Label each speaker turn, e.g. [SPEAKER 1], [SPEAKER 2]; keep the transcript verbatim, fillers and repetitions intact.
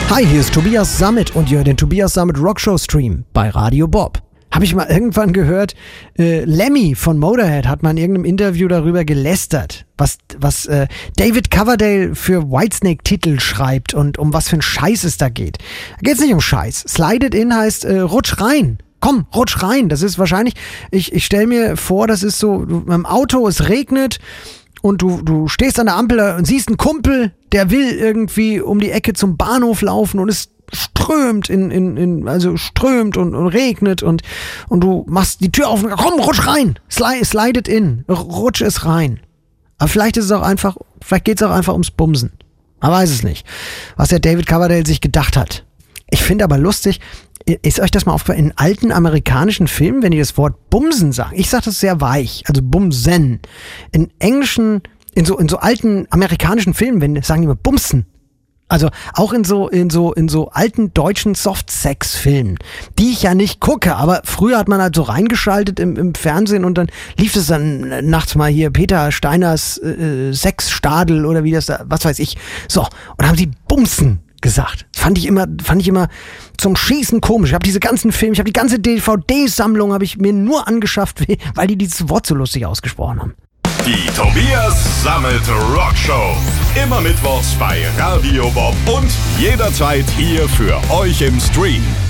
[SPEAKER 1] Hi, hier ist Tobias Sammet und ihr hört den Tobias Sammet Rockshow Stream bei Radio Bob. Habe ich mal irgendwann gehört, äh, Lemmy von Motorhead hat mal in irgendeinem Interview darüber gelästert, was, was äh, David Coverdale für Whitesnake-Titel schreibt und um was für ein Scheiß es da geht. Da geht's nicht um Scheiß. Slide It In heißt äh, rutsch rein. Komm, rutsch rein. Das ist wahrscheinlich, ich, ich stelle mir vor, das ist so, du, im Auto, es regnet und du, du stehst an der Ampel und siehst einen Kumpel, der will irgendwie um die Ecke zum Bahnhof laufen und es strömt in, in, in, also strömt und, und regnet und, und du machst die Tür auf und komm, rutsch rein. Slide, slide it in. Rutsch es rein. Aber vielleicht ist es auch einfach, vielleicht geht es auch einfach ums Bumsen. Man weiß es nicht. Was der David Coverdale sich gedacht hat. Ich finde aber lustig, ist euch das mal aufgefallen, in alten amerikanischen Filmen, wenn die das Wort Bumsen sagen, ich sage das sehr weich, also Bumsen. In englischen, in so, in so alten amerikanischen Filmen, wenn, sagen die immer Bumsen. Also auch in so, in so, in so alten deutschen Soft-Sex-Filmen, die ich ja nicht gucke, aber früher hat man halt so reingeschaltet im, im Fernsehen und dann lief es dann nachts mal hier Peter Steiners äh, Sexstadel oder wie das da, was weiß ich. So, und haben sie Bumsen gesagt. Das fand ich immer, fand ich immer zum Schießen komisch. Ich habe diese ganzen Filme, ich habe die ganze D V D-Sammlung habe ich mir nur angeschafft, weil die dieses Wort so lustig ausgesprochen haben.
[SPEAKER 2] Die Tobias Sammet Rockshow. Immer mittwochs bei Radio Bob und jederzeit hier für euch im Stream.